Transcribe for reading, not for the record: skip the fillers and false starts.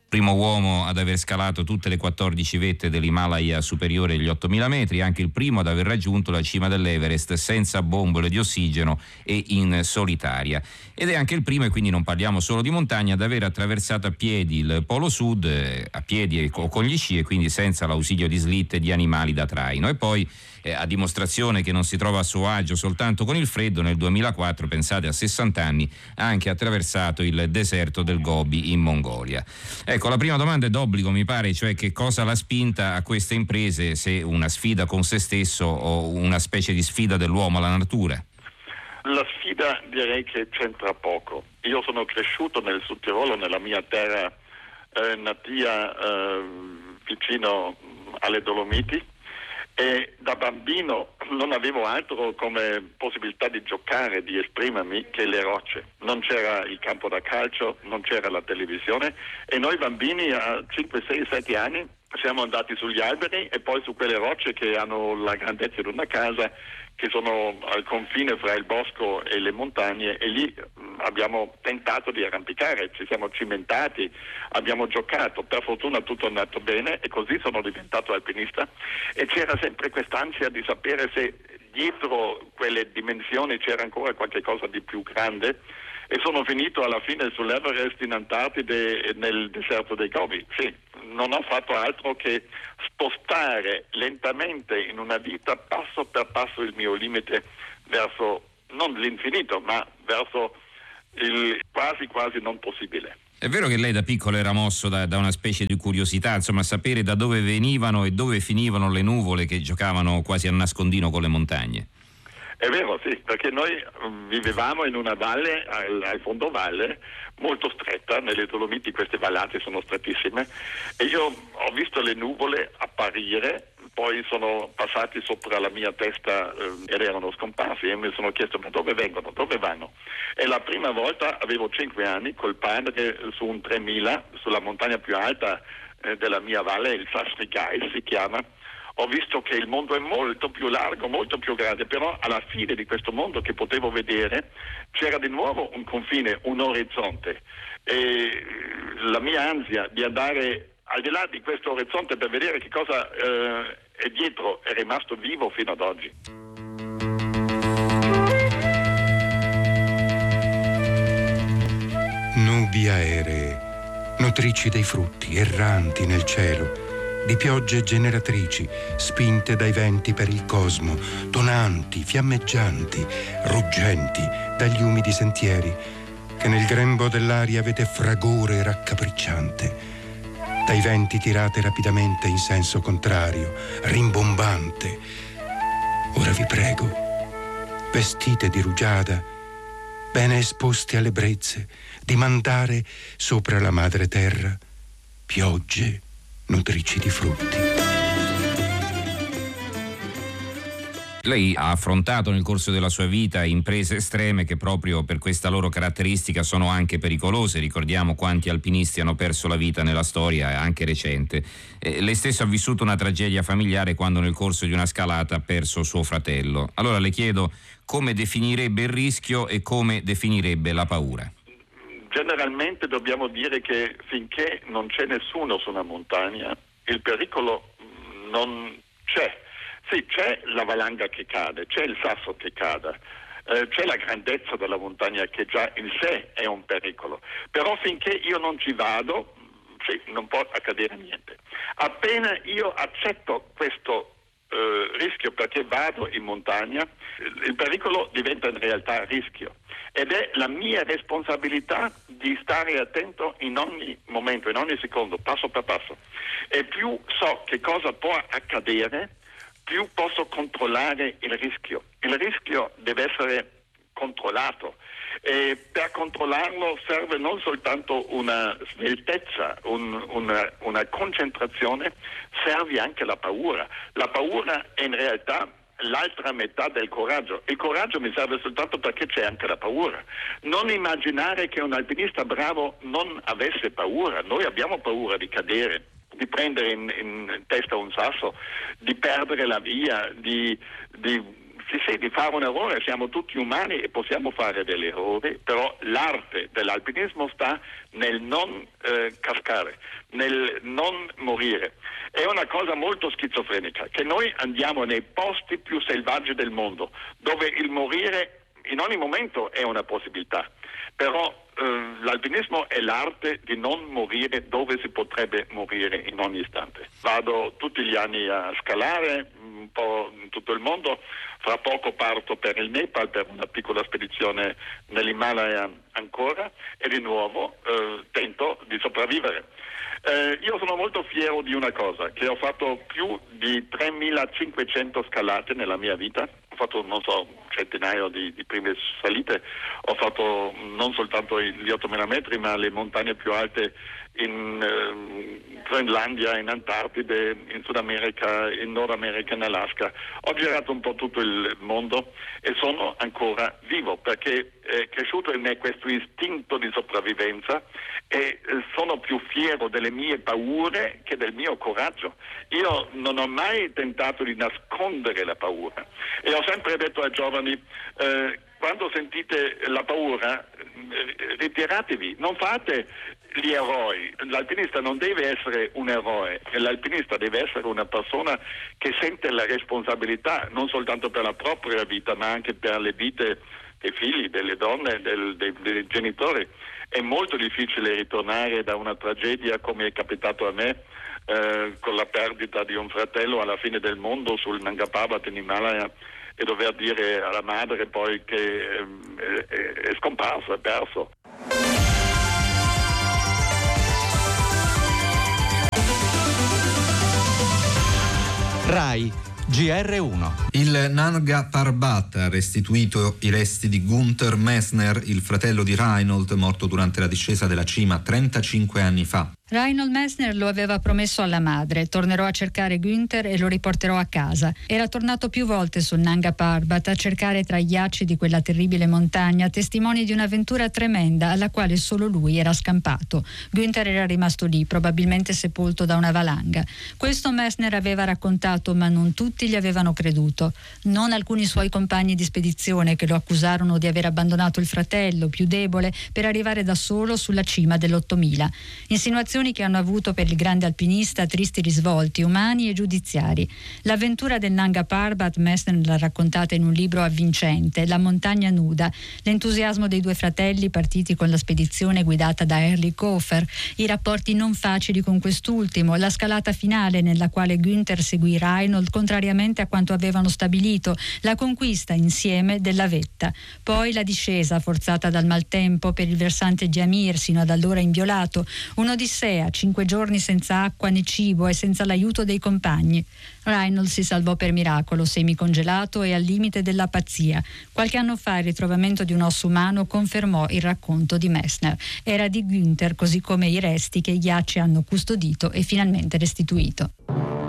primo uomo ad aver scalato tutte le 14 vette dell'Himalaya superiore agli 8.000 metri, anche il primo ad aver raggiunto la cima dell'Everest senza bombole di ossigeno e in solitaria. Ed è anche il primo, e quindi non parliamo solo di montagna, ad aver attraversato a piedi il Polo Sud, a piedi o con gli sci, e quindi senza l'ausilio di slitte e di animali da traino. E poi, a dimostrazione che non si trova a suo agio soltanto con il freddo, nel 2004, pensate, a 60 anni, ha anche attraversato il deserto del Gobi in Mongolia. Ecco, la prima domanda è d'obbligo, mi pare, cioè che cosa l'ha spinta a queste imprese, se una sfida con se stesso o una specie di sfida dell'uomo alla natura? La sfida direi che c'entra poco. Io sono cresciuto nel Sud Tirolo, nella mia terra natia, vicino alle Dolomiti, e da bambino non avevo altro come possibilità di giocare, di esprimermi, che le rocce. Non c'era il campo da calcio, non c'era la televisione, e noi bambini a 5, 6, 7 anni siamo andati sugli alberi e poi su quelle rocce che hanno la grandezza di una casa, che sono al confine fra il bosco e le montagne, e lì abbiamo tentato di arrampicare, ci siamo cimentati, abbiamo giocato, per fortuna tutto è andato bene e così sono diventato alpinista, e c'era sempre quest'ansia di sapere se dietro quelle dimensioni c'era ancora qualche cosa di più grande, e sono finito alla fine sull'Everest in Antartide e nel deserto dei Gobi. Sì, non ho fatto altro che spostare lentamente in una vita, passo per passo, il mio limite verso non l'infinito, ma verso il quasi non possibile. È vero che lei da piccolo era mosso da una specie di curiosità, insomma, sapere da dove venivano e dove finivano le nuvole che giocavano quasi a nascondino con le montagne. È vero, sì, perché noi vivevamo in una valle, al fondovalle, molto stretta. Nelle Dolomiti queste vallate sono strettissime, e io ho visto le nuvole apparire, poi sono passati sopra la mia testa ed erano scomparsi, e mi sono chiesto: ma dove vengono, dove vanno? E la prima volta avevo 5 anni, col padre, su un 3000, sulla montagna più alta della mia valle, il Sasrigai si chiama. Ho visto che il mondo è molto più largo, molto più grande, però alla fine di questo mondo che potevo vedere c'era di nuovo un confine, un orizzonte, e la mia ansia di andare al di là di questo orizzonte per vedere che cosa è dietro è rimasto vivo fino ad oggi. Nubi aeree, nutrici dei frutti, erranti nel cielo, di piogge generatrici, spinte dai venti per il cosmo, tonanti, fiammeggianti, ruggenti dagli umidi sentieri, che nel grembo dell'aria avete fragore raccapricciante, dai venti tirate rapidamente in senso contrario, rimbombante. Ora vi prego, vestite di rugiada, bene esposti alle brezze, di mandare sopra la madre terra piogge nutrici di frutti. Lei ha affrontato nel corso della sua vita imprese estreme che proprio per questa loro caratteristica sono anche pericolose. Ricordiamo quanti alpinisti hanno perso la vita nella storia, anche recente. Lei stesso ha vissuto una tragedia familiare quando nel corso di una scalata ha perso suo fratello. Allora le chiedo come definirebbe il rischio e come definirebbe la paura. Generalmente dobbiamo dire che finché non c'è nessuno su una montagna, il pericolo non c'è. Sì, c'è la valanga che cade, c'è il sasso che cade, c'è la grandezza della montagna che già in sé è un pericolo. Però finché io non ci vado, sì, non può accadere niente. Appena io accetto questo rischio perché vado in montagna, il pericolo diventa in realtà rischio, ed è la mia responsabilità di stare attento in ogni momento, in ogni secondo, passo per passo. E più so che cosa può accadere, più posso controllare il rischio. Il rischio deve essere controllato, e per controllarlo serve non soltanto una sveltezza, una concentrazione, serve anche la paura. La paura è in realtà l'altra metà del coraggio. Il coraggio mi serve soltanto perché c'è anche la paura. Non immaginare che un alpinista bravo non avesse paura. Noi abbiamo paura di cadere, di prendere in testa un sasso, di perdere la via, di Sì, di fare un errore, siamo tutti umani e possiamo fare degli errori, però l'arte dell'alpinismo sta nel non cascare, nel non morire. È una cosa molto schizofrenica, che noi andiamo nei posti più selvaggi del mondo, dove il morire in ogni momento è una possibilità, però l'alpinismo è l'arte di non morire dove si potrebbe morire in ogni istante. Vado tutti gli anni a scalare un po' in tutto il mondo, fra poco parto per il Nepal per una piccola spedizione nell'Himalaya ancora e di nuovo tento di sopravvivere. Io sono molto fiero di una cosa, che ho fatto più di 3.500 scalate nella mia vita, ho fatto centinaio di prime salite, ho fatto non soltanto gli 8.000 metri ma le montagne più alte in Groenlandia, in Antartide, in Sud America, in Nord America, in Alaska. Ho girato un po' tutto il mondo e sono ancora vivo perché è cresciuto in me questo istinto di sopravvivenza e sono più fiero delle mie paure che del mio coraggio. Io non ho mai tentato di nascondere la paura e ho sempre detto ai giovani quando sentite la paura ritiratevi, non fate gli eroi. L'alpinista non deve essere un eroe, l'alpinista deve essere una persona che sente la responsabilità non soltanto per la propria vita ma anche per le vite dei figli, delle donne, dei genitori. È molto difficile ritornare da una tragedia come è capitato a me con la perdita di un fratello alla fine del mondo sul Nanga Parbat in Himalaya e dover dire alla madre poi che è scomparso, è perso. RAI GR1. Il Nanga Parbat ha restituito i resti di Günther Messner, il fratello di Reinhold, morto durante la discesa della cima 35 anni fa. Reinhold Messner lo aveva promesso alla madre: tornerò a cercare Günther e lo riporterò a casa. Era tornato più volte sul Nanga Parbat a cercare tra i ghiacci di quella terribile montagna testimoni di un'avventura tremenda alla quale solo lui era scampato. Günther era rimasto lì, probabilmente sepolto da una valanga. Questo Messner aveva raccontato, ma non tutti gli avevano creduto. Non alcuni suoi compagni di spedizione, che lo accusarono di aver abbandonato il fratello più debole per arrivare da solo sulla cima dell'8000. Insinuazioni che hanno avuto per il grande alpinista tristi risvolti umani e giudiziari. L'avventura del Nanga Parbat Messner l'ha raccontata in un libro avvincente, La montagna nuda, l'entusiasmo dei due fratelli partiti con la spedizione guidata da Erlich Hofer, i rapporti non facili con quest'ultimo, la scalata finale nella quale Günther seguì Reinhold contrariamente a quanto avevano stabilito, la conquista insieme della vetta, poi la discesa forzata dal maltempo per il versante Diamir sino ad allora inviolato, un'odissea, 5 giorni senza acqua né cibo e senza l'aiuto dei compagni. Reinhold si salvò per miracolo, semicongelato e al limite della pazzia. Qualche anno fa il ritrovamento di un osso umano confermò il racconto di Messner. Era di Günther, così come i resti che i ghiacci hanno custodito e finalmente restituito.